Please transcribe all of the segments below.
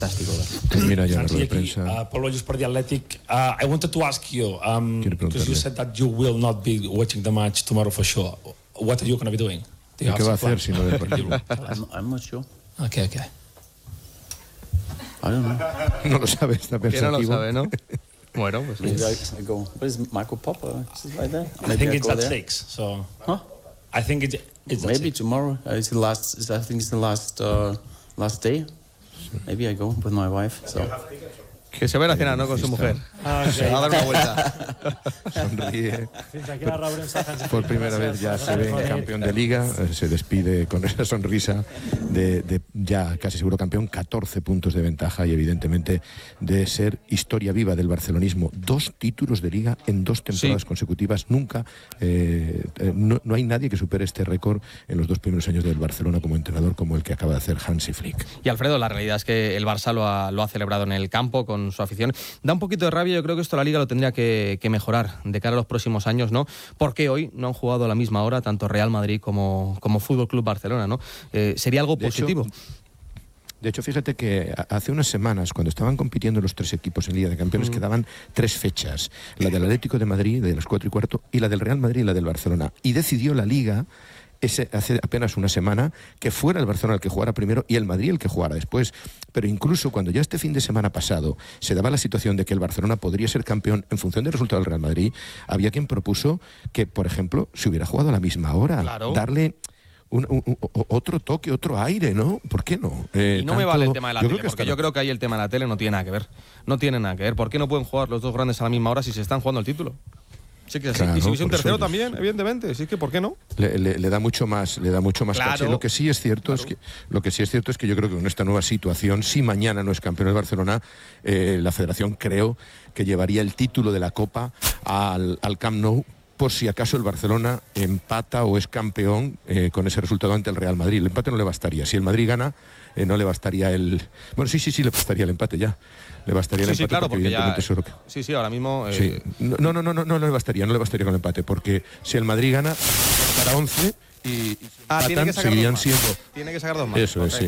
Fantástico. Mira ya la rueda de prensa. Apologies for the Athletic. I wanted to ask you, because you said that you will not be watching the match tomorrow for sure. What are you going to be doing? ¿Qué va a hacer si no ve el partido? I'm not sure. Okay. I don't know. No lo sabe, está pensativo. No lo sabe, ¿no? Bueno, pues Maybe I go. What is Michael Popper? Is it like that? I think it's go at there. 6. So Huh? I think it's Maybe at 6. tomorrow. It's the last. I think it's the last day. Maybe I go with my wife. So. que se va a cenar, ¿no? Con su mujer. Se va a dar una vuelta. Sonríe. Por primera vez ya se ve campeón de Liga. Se despide con esa sonrisa de ya casi seguro campeón. 14 puntos de ventaja y evidentemente de ser historia viva del barcelonismo. 2 títulos de Liga en 2 temporadas consecutivas. Nunca no hay nadie que supere este récord en los 2 primeros años del Barcelona como entrenador, como el que acaba de hacer Hansi Flick. Y Alfredo, la realidad es que el Barça lo ha celebrado en el campo con su afición. Da un poquito de rabia. Yo creo que esto la Liga lo tendría que mejorar de cara a los próximos años, ¿no? Porque hoy no han jugado a la misma hora tanto Real Madrid como Fútbol Club Barcelona, ¿no? Sería algo positivo. De hecho, fíjate que hace unas semanas, cuando estaban compitiendo los 3 equipos en Liga de Campeones, quedaban 3 fechas. La del Atlético de Madrid, de las 4:15, y la del Real Madrid y la del Barcelona. Y decidió la Liga hace apenas una semana que fuera el Barcelona el que jugara primero y el Madrid el que jugara después. Pero incluso cuando ya este fin de semana pasado se daba la situación de que el Barcelona podría ser campeón en función del resultado del Real Madrid, había quien propuso que, por ejemplo, se hubiera jugado a la misma hora. Claro. Darle otro toque, otro aire, ¿no? ¿Por qué no? Y no me vale el tema de la tele, porque yo creo que ahí el tema de la tele no tiene nada que ver. No tiene nada que ver. ¿Por qué no pueden jugar los 2 grandes a la misma hora si se están jugando el título? Sí que es así. Claro, y si hubiese un tercero eso también, evidentemente. Sí que, ¿por qué no? Le da mucho más Claro. caché. Lo que sí es cierto es que yo creo que con esta nueva situación, si mañana no es campeón el Barcelona, la Federación creo que llevaría el título de la Copa al Camp Nou, por si acaso el Barcelona empata o es campeón con ese resultado ante el Real Madrid. El empate no le bastaría. Si el Madrid gana, no le bastaría el... Bueno, sí, le bastaría el empate ya. Le bastaría el empate, claro, porque ya... que... Sí, ahora mismo... Sí. No le bastaría con el empate, porque si el Madrid gana, estará 11 y tiene que sacar seguirían 2 más. siendo... Tiene que sacar 2 más. Eso es, sí.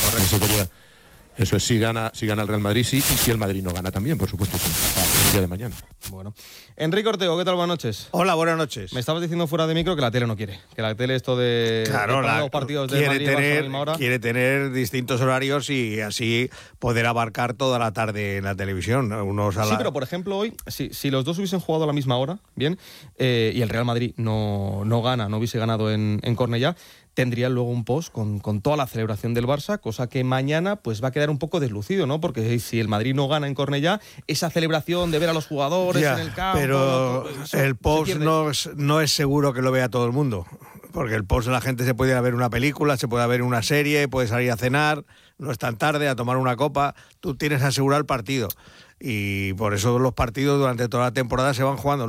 Eso es, si gana el Real Madrid, sí, y si el Madrid no gana también, por supuesto, el día de mañana. Bueno. Enrique Ortego, ¿qué tal? Buenas noches. Hola, buenas noches. Me estabas diciendo fuera de micro que la tele no quiere. Que la tele esto de los partidos de Madrid a la misma hora. Quiere tener distintos horarios y así poder abarcar toda la tarde en la televisión. Sí, pero por ejemplo hoy, si los dos hubiesen jugado a la misma hora, bien, y el Real Madrid no hubiese ganado en Cornellá, tendría luego un post con toda la celebración del Barça, cosa que mañana pues va a quedar un poco deslucido, ¿no? Porque si el Madrid no gana en Cornellá, esa celebración de ver a los jugadores en el campo... Pero el post no es seguro que lo vea todo el mundo, porque el post la gente se puede ir a ver una película, se puede ver una serie, puede salir a cenar, no es tan tarde, a tomar una copa, tú tienes asegurado el partido. Y por eso los partidos durante toda la temporada se van jugando